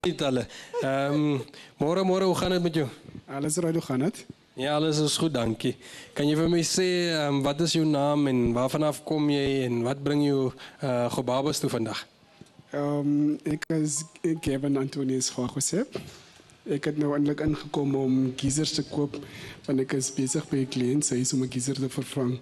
Niet alle. Môre, hoe gaan het met jou? Alles reg, hoe gaan dit? Ja, alles is goed, dankie. Kan jy vir my sê, wat is jou naam en waarvan af kom jy en wat bring jou Gobabas toe vandag? Ek is Kevin Antonius Gwagosep. Ek het nou eintlik ingekom om giezers te koop, want ek is besig by 'n kliënt, sy is om 'n giezer te vervang.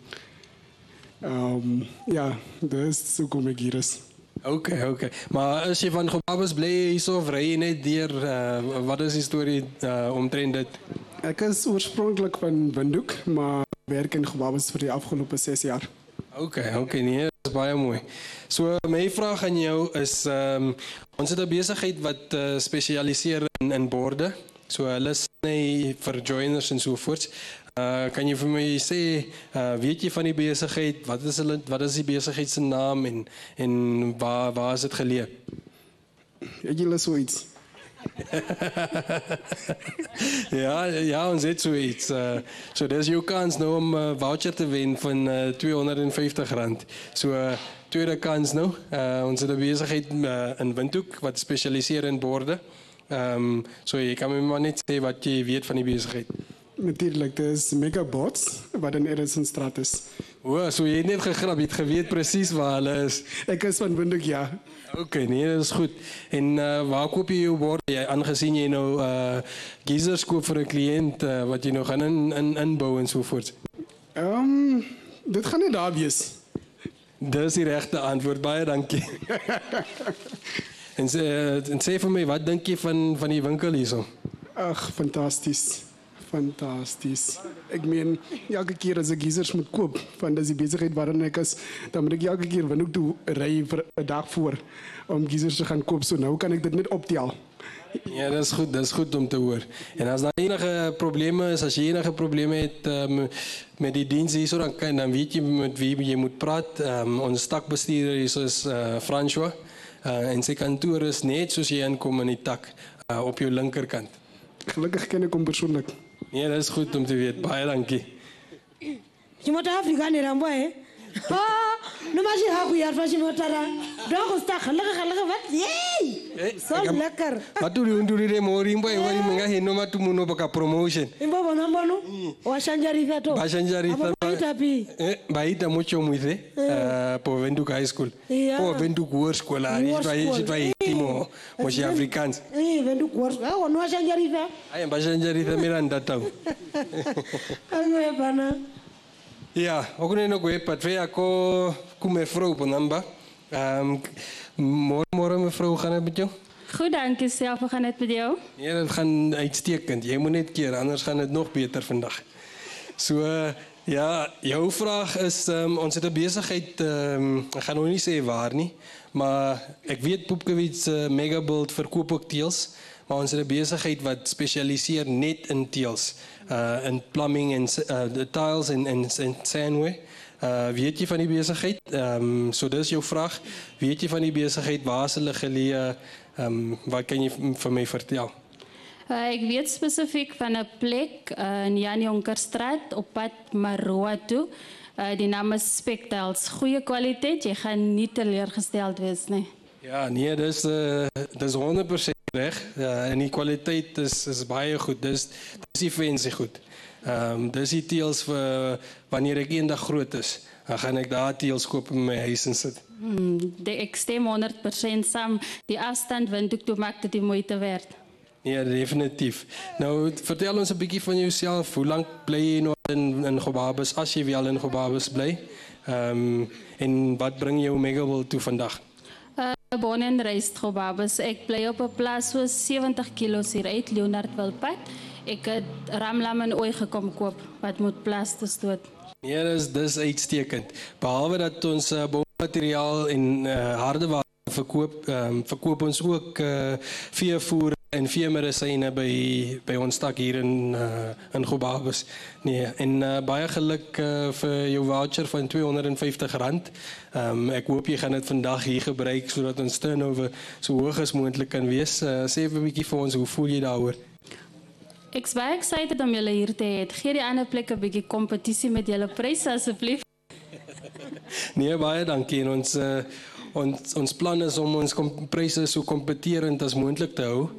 Ja, dis so kom ek hier is. Oké. Maar as jy van Gobabas bly hier so of ry jy net deur, wat is die storie omtrent dit? Ek is oorspronklik van Windhoek, maar werk in Gobabas vir die afgelope 6 jaar. Oké, nee, dat is baie mooi. So, my vraag aan jou is, ons het 'n besigheid wat spesialiseer in borde. So, hulle sny vir joiners en sovoorts. Kan jy vir my sê, weet jy van die besigheid, wat is die besigheid se naam en waar is dit geleë? Het julle so iets? ja, ons het so iets. So dis jou kans nou om 'n voucher te wen van R250. So tweede kans nou. Ons het 'n besigheid in Windhoek wat spesialiseer in borde. So jy kan my maar net sê wat jy weet van die besigheid. Natuurlijk, dit is Megabots, wat in Edisonstraat is. So jy het net gegrap, jy het geweet presies waar hulle is. Ek is van Windhoek, ja. Oké, nee, dat is goed. En waar koop jy jou borde? Aangezien jy nou giezers koop vir 'n kliënt wat jy nou gaan inbou en sovoorts. Dit gaan nie daar wees. Dis die regte antwoord, baie dankie. en sê vir my, wat dink jy van die winkel hierso? Ag, fantasties. Fantasties. Ek meen, elke keer as ek giezers moet koop, want dis die besigheid waarin ek is, dan moet ek elke keer Windhoek toe ry vir 'n dag voor om giezers te gaan koop. So nou kan ek dit net optel. Ja, dat is goed om te hoor. En as daar enige probleme is, as jy enige probleme het met die diens hierso, dan weet jy met wie jy moet praat. Ons takbestuurder hierso is François. En sy kantoor is net soos jy inkom in die tak op jou linkerkant. Gelukkig ken ek hom persoonlik. Ja, dat is goed om te weten. Baie dankie. Je moet Afrika niet aan boy. Nu maar je haku jaar van je moet daar. Dan sta gelukkig wat? Jee! Zo lekker. Wat doe je morgen boy? Wat je menga heen maar tu muno baka promotion. In baba namba no. Washanjarifa to. Washanjarifa. Baita mucho muite. Po Windhoek High School. Po Windhoek Hoërskool. Is het timo. Mos je Afrikaans. Windhoek Hoërskool. Oh, no Washanjarifa. Ai, Washanjarifa Miranda tau. Ano bana. Ja, ook net nog weer pat weer kom mevrou op namba. Môre mevrou, gaan dit met jou? Goed, dankie self. Hoe gaan dit met jou? Ja, dit gaan uitstekend. Jy moet net keer, anders gaan dit nog beter vandag. So ja, jou vraag is ons het 'n besigheid, ek gaan nou nie sê waar nie, maar ek weet Poepkewits Megabuild verkoop ook teels, maar ons het 'n besigheid wat spesialiseer net in teels, in plumbing en tiles en sandware. Weet jy van die besigheid? So dis jou vraag. Weet jy van die besigheid? Waar is hulle geleë? Wat kan jy vir my vertel? Ek weet spesifiek van 'n plek in Jan Jonkerstraat op pad Maroa toe. Die naam is Spectals. Goeie kwaliteit, jy gaan nie teleurgesteld wees nie. Ja, nee, dis 100% reg. En die kwaliteit is baie goed. Dis die fancy goed. Dis die teels vir wanneer ek eendag groot is. Dan gaan ek daar teels koop in my huis en sit. Ek stem 100% saam. Die afstand Windhoek toe maak dit die moeite werd. Ja, definitief. Nou, vertel ons 'n bietjie van jouself. Hoe lank bly jy nog in Gobabas, as jy wel in Gobabas bly? En wat bring jou Megabuild toe vandag? Born and raised Gobabas. Ek bly op 'n plaas so 70 km hier uit Leonardwilpad. Ek het ramlam en ooi gekom koop wat moet plaas te stoot. Ja, dis uitstekend. Behalwe dat ons boumateriaal en hardeware verkoop ons ook veevoer en veemedisyne by ons tak hier in Gobabas. Nee, en baie geluk vir jou voucher van R250. Ek hoop jy gaan dit vandag hier gebruik sodat ons turnover so hoog as moontlik kan wees. Sê even 'n bietjie vir ons, hoe voel jy daaroor? Ek is baie excited om julle hier te hê. Gee die ander plek 'n bietjie kompetisie met julle pryse asseblief. Nee, baie dankie. En ons plan is om ons pryse so kompeterend as moontlik te hou.